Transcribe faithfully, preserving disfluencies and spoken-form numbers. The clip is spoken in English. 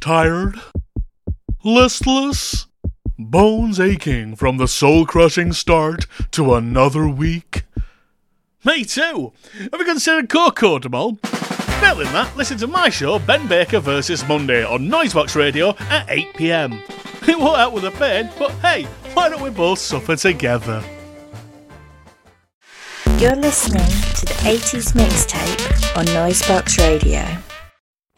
Tired? Listless? Bones aching from the soul-crushing start to another week? Me too! Have you considered Cocodamol? Failing that, listen to my show Ben Baker versus Monday on Noisebox Radio at eight p m. It won't help with the pain, but hey, why don't we both suffer together? You're listening to the eighties Mixtape on Noisebox Radio.